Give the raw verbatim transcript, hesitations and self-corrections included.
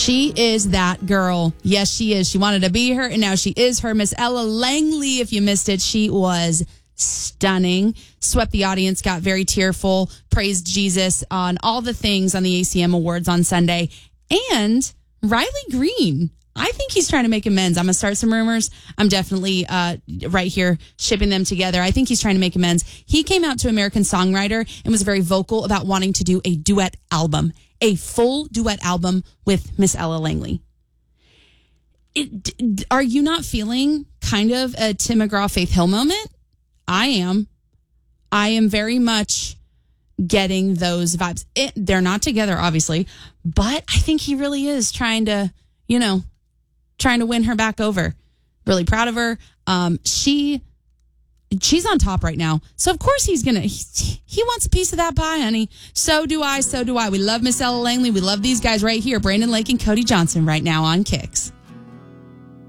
She is that girl. Yes, she is. She wanted to be her, and now she is her. Miss Ella Langley, if you missed it, she was stunning. Swept the audience, got very tearful, praised Jesus on all the things on the A C M Awards on Sunday. And Riley Green, I think he's trying to make amends. I'm going to start some rumors. I'm definitely uh, right here shipping them together. I think he's trying to make amends. He came out to American Songwriter and was very vocal about wanting to do a duet album, a full duet album with Miss Ella Langley. It, are you not feeling kind of a Tim McGraw, Faith Hill moment? I am. I am very much getting those vibes. It, they're not together, obviously, but I think he really is trying to, you know, trying to win her back over. Really proud of her. Um, she, she's on top right now. So of course he's going to, he, he wants a piece of that pie, honey. So do I. So do I. We love Miss Ella Langley. We love these guys right here. Brandon Lake and Cody Johnson right now on Kicks.